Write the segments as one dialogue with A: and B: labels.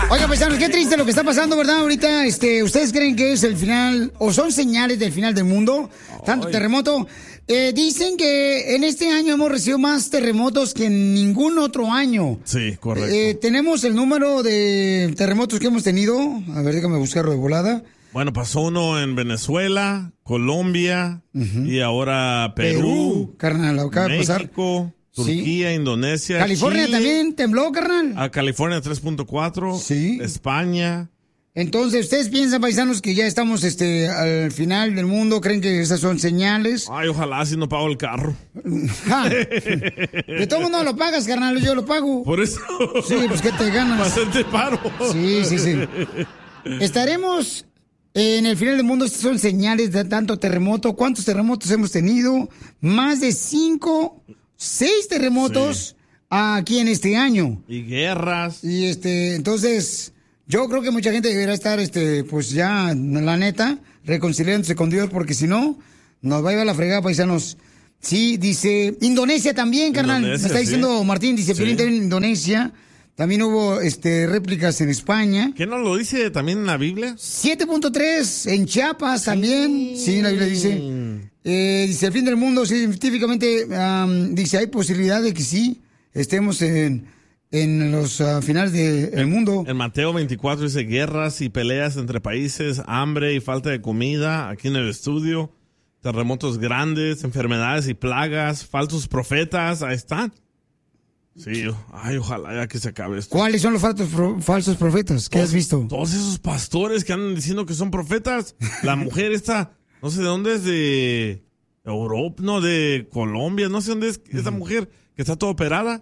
A: Oiga, paisanos, qué triste lo que está pasando, ¿verdad? Ahorita, ¿ustedes creen que es el final o son señales del final del mundo? Tanto terremoto. Dicen que en este año hemos recibido más terremotos que en ningún otro año.
B: Sí, correcto.
A: Tenemos el número de terremotos que hemos tenido. A ver, déjame buscarlo de volada.
B: Bueno, pasó uno en Venezuela, Colombia y ahora Perú,
A: carnal, acaba de pasar.
B: México, Turquía, Indonesia,
A: California
B: Chile,
A: también tembló, carnal.
B: A California 3.4,
A: sí.
B: España.
A: Entonces, ¿ustedes piensan, paisanos, que ya estamos al final del mundo? ¿Creen que esas son señales?
B: Ay, ojalá si no pago el carro.
A: De todo mundo lo pagas, carnal, yo lo pago.
B: Por eso.
A: Sí, pues ¿qué te ganas?
B: Bastante paro.
A: Sí. Estaremos en el final del mundo. Estas son señales de tanto terremoto. ¿Cuántos terremotos hemos tenido? Más de 6 terremotos aquí en este año.
B: Y guerras.
A: Y entonces, yo creo que mucha gente deberá estar, pues ya, la neta, reconciliándose con Dios, porque si no, nos va a llevar la fregada, paisanos. Sí, dice, Indonesia también, carnal. Me está diciendo Martín, dice, Piolín, en Indonesia. También hubo réplicas en España.
B: ¿Qué nos lo dice también en la Biblia?
A: 7.3 en Chiapas también. Sí, la Biblia dice. Dice, el fin del mundo, científicamente, dice, hay posibilidad de que sí estemos en los finales del mundo.
B: En Mateo 24 dice guerras y peleas entre países, hambre y falta de comida. Aquí en el estudio, terremotos grandes, enfermedades y plagas, falsos profetas, ahí están. Sí, ojalá ya que se acabe esto.
A: ¿Cuáles son los falsos profetas? ¿Qué has visto?
B: Todos esos pastores que andan diciendo que son profetas. La mujer esta, no sé de dónde es, de Europa, no, de Colombia, no sé dónde es esa mujer que está toda operada.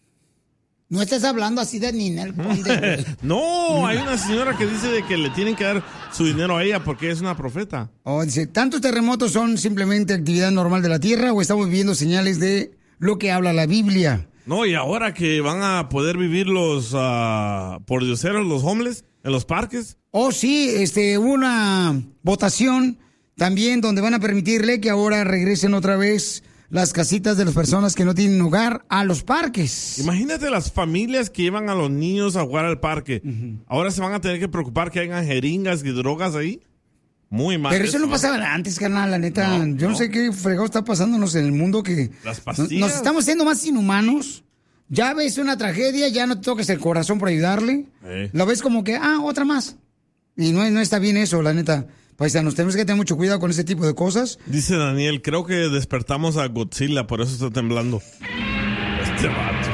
A: No estás hablando así de Ninel Conde.
B: No, hay una señora que dice de que le tienen que dar su dinero a ella porque es una profeta.
A: Dice, ¿tantos terremotos son simplemente actividad normal de la Tierra o estamos viviendo señales de lo que habla la Biblia?
B: No, y ahora que van a poder vivir los pordioseros, los homeless, en los parques.
A: Oh, sí, hubo una votación también donde van a permitirle que ahora regresen otra vez las casitas de las personas que no tienen hogar a los parques.
B: Imagínate las familias que llevan a los niños a jugar al parque. Ahora se van a tener que preocupar que hayan jeringas y drogas ahí. Muy mal.
A: Pero eso no pasaba antes, carnal, la neta. Yo no sé qué fregado está pasándonos en el mundo que
B: las pastillas.
A: Nos estamos haciendo más inhumanos. Ya ves una tragedia, ya no te toques el corazón por ayudarle. Lo ves como que, otra más. Y no está bien eso, la neta. Paisanos, tenemos que tener mucho cuidado con ese tipo de cosas.
B: Dice Daniel, creo que despertamos a Godzilla, por eso está temblando. Este vato.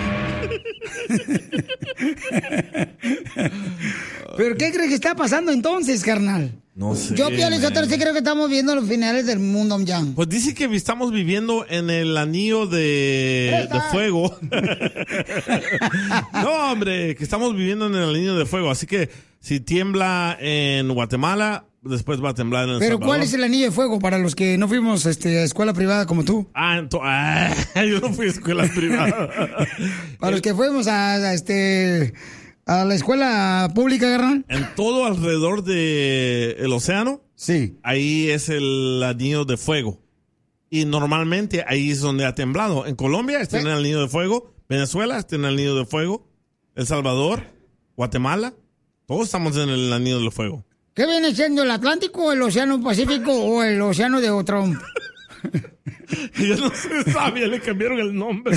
A: ¿Pero qué crees que está pasando entonces, carnal?
B: No sé.
A: Yo, Piolín, yo sí creo que estamos viendo los finales del mundo ya.
B: Pues dice que estamos viviendo en el anillo de fuego. No, hombre, que estamos viviendo en el anillo de fuego. Así que si tiembla en Guatemala, después va a temblar en El
A: Pero
B: Salvador.
A: ¿cuál es el anillo de fuego para los que no fuimos a escuela privada como tú?
B: Yo no fui a escuela privada.
A: Para los que fuimos a la escuela pública, carnal.
B: En todo alrededor del océano,
A: sí,
B: ahí es el anillo de fuego. Y normalmente ahí es donde ha temblado. En Colombia está en el anillo de fuego. Venezuela está en el anillo de fuego. El Salvador, Guatemala, todos estamos en el anillo de fuego.
A: ¿Qué viene siendo, el Atlántico, el Océano Pacífico o el Océano de Trump?
B: Ya no se sabe, le cambiaron el nombre.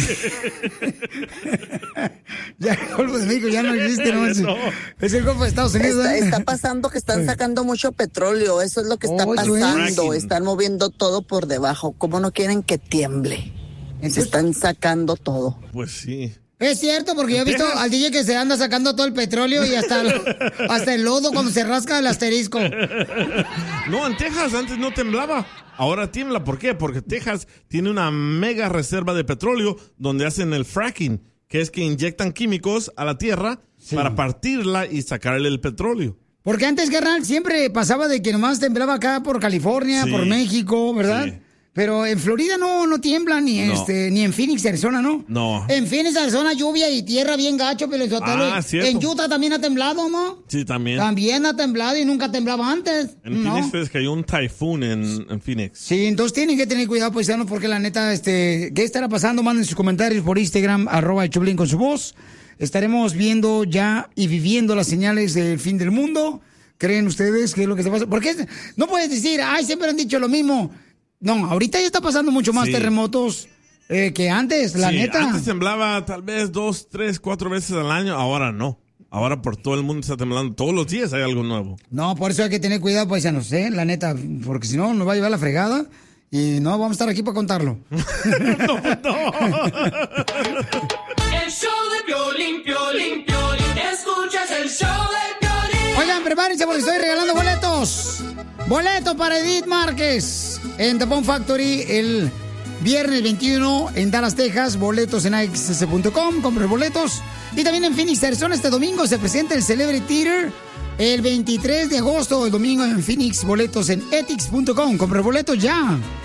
A: Ya el Golfo de México ya no existe, ¿no? Es el Golfo de Estados Unidos.
C: Está pasando que están sacando mucho petróleo, eso es lo que está pasando. Están moviendo todo por debajo. ¿Cómo no quieren que tiemble? Se están sacando todo.
B: Pues sí.
A: Es cierto, porque yo he visto al DJ que se anda sacando todo el petróleo y hasta el lodo cuando se rasca el asterisco.
B: No, en Texas antes no temblaba. Ahora tiembla. ¿Por qué? Porque Texas tiene una mega reserva de petróleo donde hacen el fracking, que es que inyectan químicos a la tierra para partirla y sacarle el petróleo.
A: Porque antes, carnal, siempre pasaba de que nomás temblaba acá por California, por México, ¿verdad? Sí. Pero en Florida no tiembla, ni en Phoenix, Arizona, ¿no?
B: No.
A: En Phoenix, Arizona, lluvia y tierra bien gacho, pero
B: cierto.
A: En Utah también ha temblado, ¿no?
B: Sí, también.
A: También ha temblado y nunca temblaba antes.
B: En Phoenix es que hay un typhoon en Phoenix.
A: Sí, entonces tienen que tener cuidado, paisanos, porque la neta, ¿qué estará pasando? Manden sus comentarios por Instagram, @el Choplin con su voz. estaremos viendo ya y viviendo las señales del fin del mundo. ¿Creen ustedes que es lo que está pasando? Porque no puedes decir, ay, siempre han dicho lo mismo. No, ahorita ya está pasando mucho más terremotos que antes, la neta.
B: Antes temblaba tal vez 2, 3, 4 veces al año, ahora no. Ahora por todo el mundo está temblando. Todos los días hay algo nuevo.
A: No, por eso hay que tener cuidado, paisanos, la neta. Porque si no, nos va a llevar la fregada. Y no vamos a estar aquí para contarlo.
D: El show de Piolín, Piolín, Piolín. Escuchas el show de Piolín.
A: Oigan, prepárense porque estoy regalando boletos. Boletos para Edith Márquez en The Bomb Factory el viernes 21 en Dallas, Texas. Boletos en axs.com. Compren boletos. Y también en Phoenix, Arizona, este domingo se presenta el Celebrity Theater. El 23 de agosto, el domingo en Phoenix. Boletos en ethics.com. Compren boletos ya.